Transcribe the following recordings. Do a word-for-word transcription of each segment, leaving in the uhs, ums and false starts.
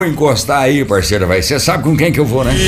Encostar aí, parceiro, vai. Você sabe com quem que eu vou, né?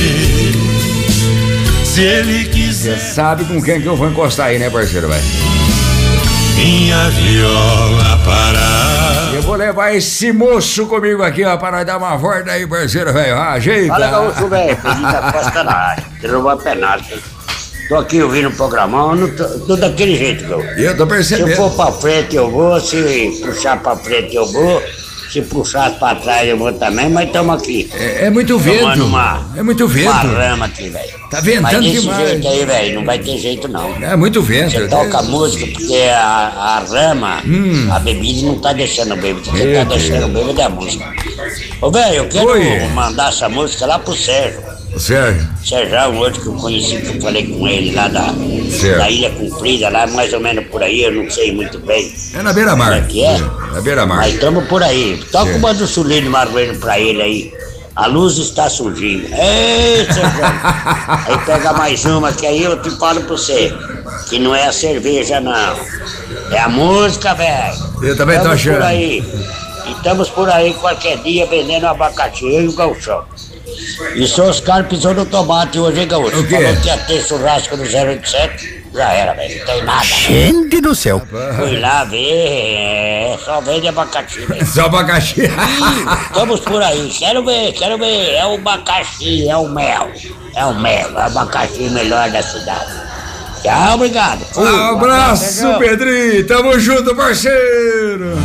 Se ele quiser. Você sabe com quem que eu vou encostar aí, né, parceiro, vai? Minha viola parar. Eu vou levar esse moço comigo aqui, ó, para nós dar uma volta aí, parceiro, velho. Ajeita. Fala, gaúcho, velho. Pedro da Costa na área. Derrubou a penada. Tô aqui ouvindo o programão, não tô, tô daquele jeito, gaúcho. Eu tô percebendo. Se eu for pra frente eu vou, se puxar pra frente eu vou. Se puxar pra trás eu vou também, mas estamos aqui. É, é muito vento. Uma, é muito vento. Uma rama aqui, velho. Tá ventando mas desse demais. jeito aí, velho, não vai ter jeito não. É muito vento. Você toca a música porque a, a rama, hum. a bebida não tá deixando o bêbado. Você tá deixando o bêbado é a música. Ô, velho, eu quero Oi. mandar essa música lá pro Sérgio. Sérgio? Sérgio é um outro que eu conheci, que eu falei com ele lá da, da Ilha Comprida, lá mais ou menos por aí, eu não sei muito bem. É na beira-mar. Como é que é? Na beira-mar. Mas estamos por aí. Toca uma do Sulino Marroeiro pra ele aí. A luz está surgindo. Ei, Sérgio. Aí pega mais uma, que aí eu te falo pra você. Que não é a cerveja, não. É a música, velho. Eu também tô achando. Por aí. E estamos por aí qualquer dia vendendo abacaxi e o gauchão. E seu Oscar pisou no tomate hoje, hein, gaúcho? O quê? Falou que ia ter churrasco no zero oito sete. Já era, velho. Não tem nada. Gente do céu. Fui lá ver, é, só vende abacaxi, velho. Só abacaxi. Estamos por aí. Quero ver, quero ver. É o abacaxi, é o mel. É o mel, é o abacaxi melhor da cidade. Tchau, obrigado. Um abraço, Pedrinho. Tamo junto, parceiro.